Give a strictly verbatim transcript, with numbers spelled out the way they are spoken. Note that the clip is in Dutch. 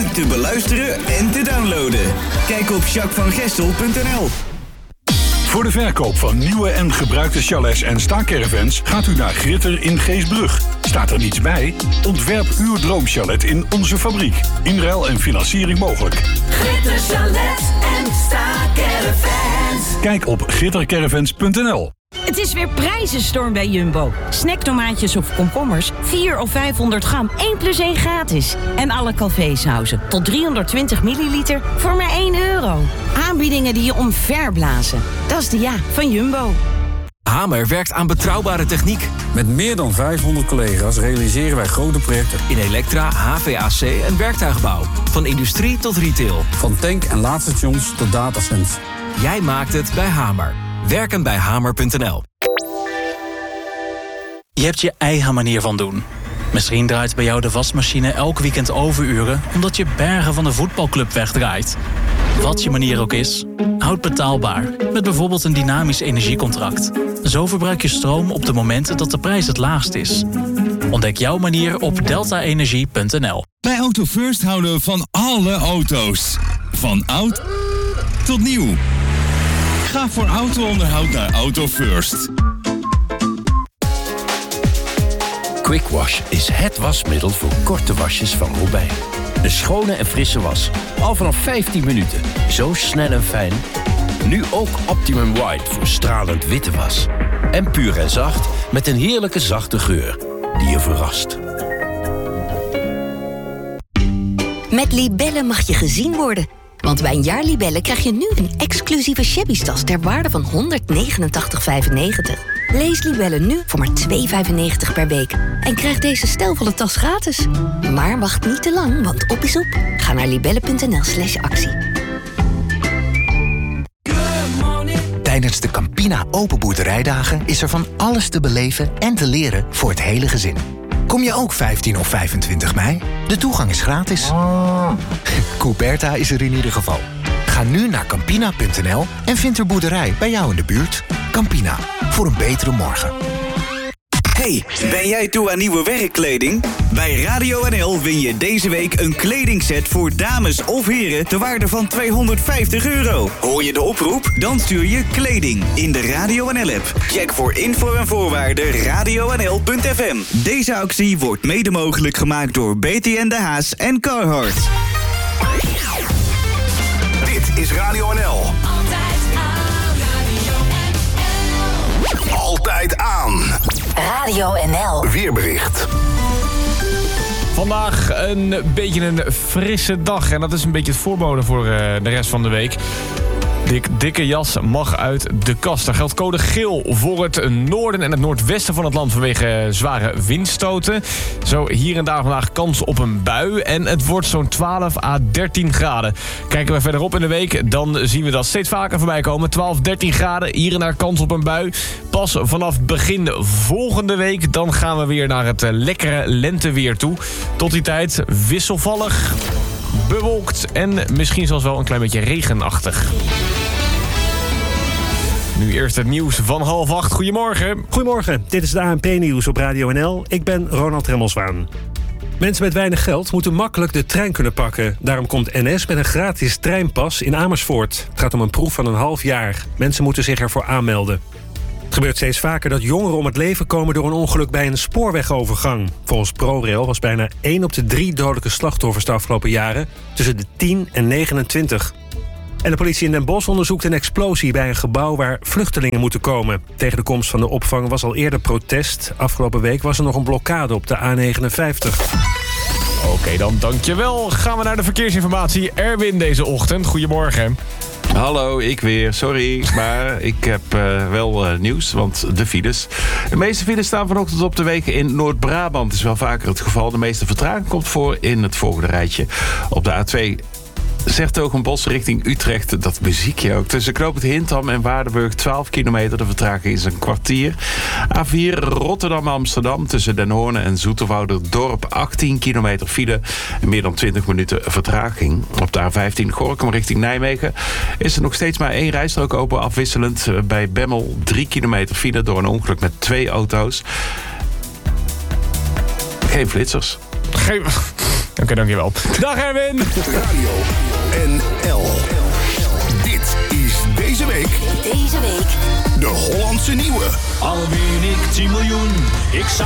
te beluisteren en te downloaden. Kijk op jacques van gestel punt n l. Voor de verkoop van nieuwe en gebruikte chalets en staakervens gaat u naar Gritter in Geesbrug. Staat er niets bij? Ontwerp uw droomchalet in onze fabriek. Inruil en financiering mogelijk. Gritter Chalet en staakervens. Kijk op gritter caravans punt n l. Het is weer prijzenstorm bij Jumbo. Snacktomaatjes of komkommers, vier of vijfhonderd gram, één plus één gratis. En alle Calvé-sauzen tot driehonderdtwintig milliliter voor maar één euro. Aanbiedingen die je omverblazen. Dat is de ja van Jumbo. Hamer werkt aan betrouwbare techniek. Met meer dan vijfhonderd collega's realiseren wij grote projecten. In elektra, H V A C en werktuigbouw. Van industrie tot retail. Van tank- en laadstations tot datacenters. Jij maakt het bij Hamer. Werken bij hamer punt n l. Je hebt je eigen manier van doen. Misschien draait bij jou de wasmachine elk weekend overuren omdat je bergen van de voetbalclub wegdraait. Wat je manier ook is, houd betaalbaar. Met bijvoorbeeld een dynamisch energiecontract. Zo verbruik je stroom op de momenten dat de prijs het laagst is. Ontdek jouw manier op delta energie punt n l. Bij Auto First houden we van alle auto's. Van oud tot nieuw. Ga voor auto-onderhoud naar Auto First. Quick Wash is het wasmiddel voor korte wasjes van Robijn. Een schone en frisse was. Al vanaf vijftien minuten. Zo snel en fijn. Nu ook Optimum White voor stralend witte was. En puur en zacht met een heerlijke zachte geur die je verrast. Met Libellen mag je gezien worden. Want bij een jaar Libellen krijg je nu een exclusieve shabby-tas ter waarde van honderdnegenentachtig vijfennegentig. Lees Libellen nu voor maar twee euro vijfennegentig per week. En krijg deze stijlvolle tas gratis. Maar wacht niet te lang, want op is op. Ga naar libellen punt n l slash actie. Tijdens de Campina Open Boerderijdagen is er van alles te beleven en te leren voor het hele gezin. Kom je ook vijftien of vijfentwintig mei? De toegang is gratis. Couberta is er in ieder geval. Ga nu naar campina punt n l en vind er boerderij bij jou in de buurt. Campina, voor een betere morgen. Hey, ben jij toe aan nieuwe werkkleding? Bij Radio N L win je deze week een kledingset voor dames of heren ter waarde van tweehonderdvijftig euro. Hoor je de oproep? Dan stuur je kleding in de Radio N L-app. Check voor info en voorwaarden radio n l punt f m. Deze actie wordt mede mogelijk gemaakt door B T N De Haas en Carhartt. Dit is Radio N L. Altijd aan. Radio N L. Weerbericht. Vandaag een beetje een frisse dag. En dat is een beetje het voorbode voor uh, de rest van de week. Dik, dikke jas mag uit de kast. Er geldt code geel voor het noorden en het noordwesten van het land vanwege zware windstoten. Zo hier en daar vandaag kans op een bui. En het wordt zo'n twaalf à dertien graden. Kijken we verderop in de week, dan zien we dat steeds vaker voorbij komen. twaalf, dertien graden, hier en daar kans op een bui. Pas vanaf begin volgende week, dan gaan we weer naar het lekkere lenteweer toe. Tot die tijd wisselvallig, bewolkt en misschien zelfs wel een klein beetje regenachtig. Nu eerst het nieuws van half acht. Goedemorgen. Goedemorgen, dit is het A N P-nieuws op Radio N L. Ik ben Ronald Remmelswaan. Mensen met weinig geld moeten makkelijk de trein kunnen pakken. Daarom komt N S met een gratis treinpas in Amersfoort. Het gaat om een proef van een half jaar. Mensen moeten zich ervoor aanmelden. Het gebeurt steeds vaker dat jongeren om het leven komen door een ongeluk bij een spoorwegovergang. Volgens ProRail was bijna één op de drie dodelijke slachtoffers de afgelopen jaren tussen de tien en negenentwintig. En de politie in Den Bosch onderzoekt een explosie bij een gebouw waar vluchtelingen moeten komen. Tegen de komst van de opvang was al eerder protest. Afgelopen week was er nog een blokkade op de A negenenvijftig. Oké, okay, dan dankjewel. Gaan we naar de verkeersinformatie. Erwin deze ochtend. Goedemorgen. Hallo, ik weer. Sorry, maar ik heb uh, wel uh, nieuws, want de files. De meeste files staan vanochtend op de wegen in Noord-Brabant. Dat is wel vaker het geval. De meeste vertraging komt voor in het volgende rijtje. Op de A twee... Zertogenbosch richting Utrecht, dat muziekje ook. Tussen knooppunt Hintham en Waardenburg twaalf kilometer. De vertraging is een kwartier. A vier Rotterdam-Amsterdam tussen Den Hoorn en Zoeterwouderdorp achttien kilometer file en meer dan twintig minuten vertraging. Op de A vijftien Gorinchem richting Nijmegen is er nog steeds maar één rijstrook open, afwisselend. Bij Bemmel drie kilometer file door een ongeluk met twee auto's. Geen flitsers. Geen... Oké, okay, dankjewel. Dag Erwin! Radio N L. Dit is deze week... Deze week... de Hollandse Nieuwe. Al win ik tien miljoen, ik zou